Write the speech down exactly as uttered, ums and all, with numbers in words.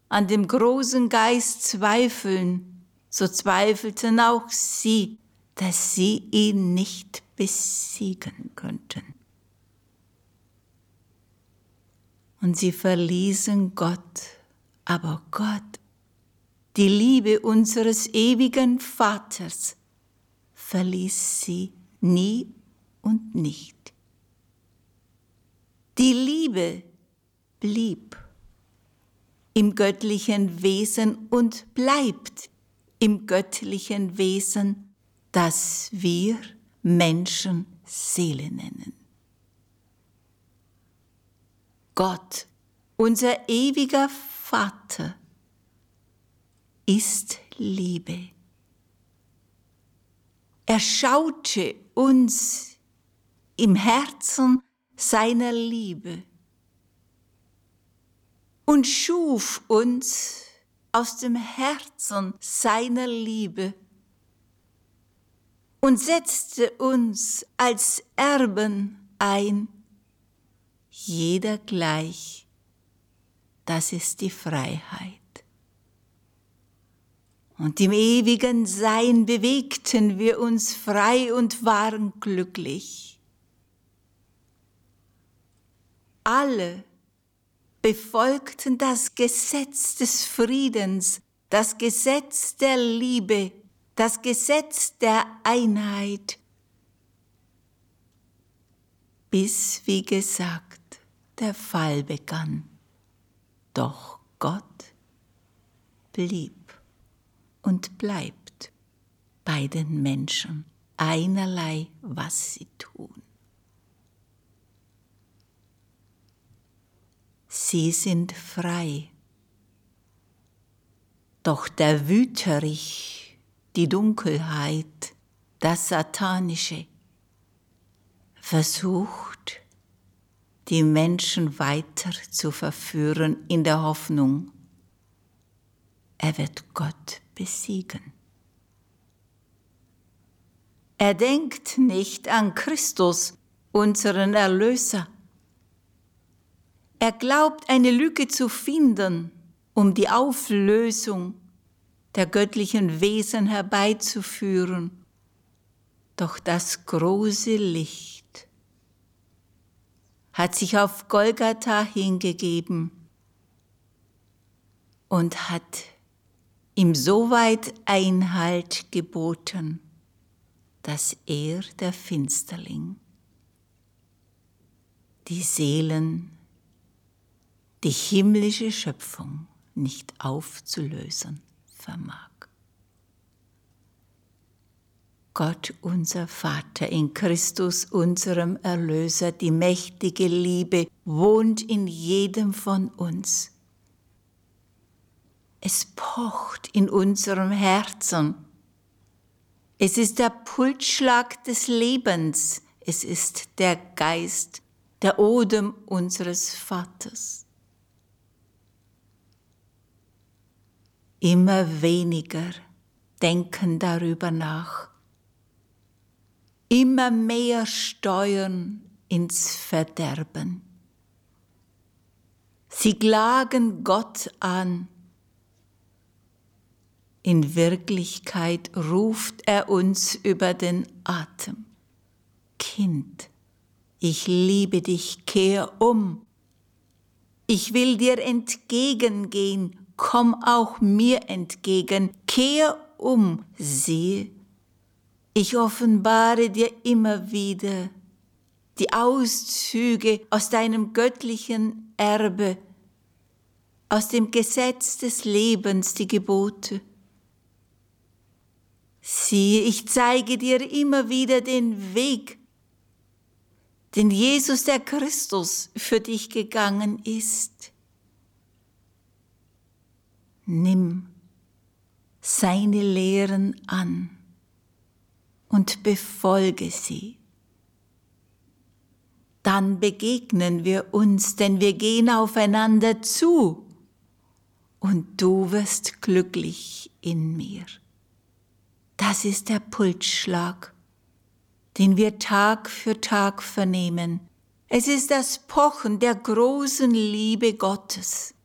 an dem großen Geist zweifeln, so zweifelten auch sie, dass sie ihn nicht besiegen könnten. Und sie verließen Gott, aber Gott, die Liebe unseres ewigen Vaters, verließ sie nie und nicht. Die Liebe blieb im göttlichen Wesen und bleibt im göttlichen Wesen, das wir Menschen Seele nennen. Gott, unser ewiger Vater, ist Liebe. Er schaute uns im Herzen seiner Liebe und schuf uns aus dem Herzen seiner Liebe und setzte uns als Erben ein, jeder gleich. Das ist die Freiheit. Und im ewigen Sein bewegten wir uns frei und waren glücklich. Alle befolgten das Gesetz des Friedens, das Gesetz der Liebe, das Gesetz der Einheit, bis, wie gesagt, der Fall begann. Doch Gott blieb und bleibt bei den Menschen, einerlei, was sie tun. Sie sind frei, doch der Wüterich, die Dunkelheit, das Satanische, versucht, die Menschen weiter zu verführen in der Hoffnung, er wird Gott besiegen. Er denkt nicht an Christus, unseren Erlöser. Er glaubt, eine Lücke zu finden, um die Auflösung der göttlichen Wesen herbeizuführen. Doch das große Licht hat sich auf Golgatha hingegeben und hat ihm soweit Einhalt geboten, dass er, der Finsterling, die Seelen, die himmlische Schöpfung nicht aufzulösen vermag. Gott, unser Vater, in Christus, unserem Erlöser, die mächtige Liebe wohnt in jedem von uns. Es pocht in unserem Herzen. Es ist der Pulsschlag des Lebens. Es ist der Geist, der Odem unseres Vaters. Immer weniger denken darüber nach. Immer mehr steuern ins Verderben. Sie klagen Gott an. In Wirklichkeit ruft er uns über den Atem. Kind, ich liebe dich, kehr um. Ich will dir entgegengehen, komm auch mir entgegen, kehr um, siehe, ich offenbare dir immer wieder die Auszüge aus deinem göttlichen Erbe, aus dem Gesetz des Lebens, die Gebote. Siehe, ich zeige dir immer wieder den Weg, den Jesus der Christus für dich gegangen ist. Nimm seine Lehren an und befolge sie. Dann begegnen wir uns, denn wir gehen aufeinander zu und du wirst glücklich in mir. Das ist der Pulsschlag, den wir Tag für Tag vernehmen. Es ist das Pochen der großen Liebe Gottes.